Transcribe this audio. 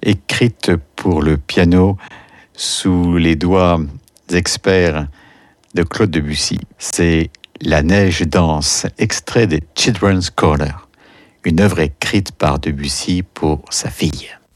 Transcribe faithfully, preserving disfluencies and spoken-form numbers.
écrite pour le piano sous les doigts experts de Claude Debussy. C'est La neige danse, extrait de Children's Corner, une œuvre écrite par Debussy pour sa fille.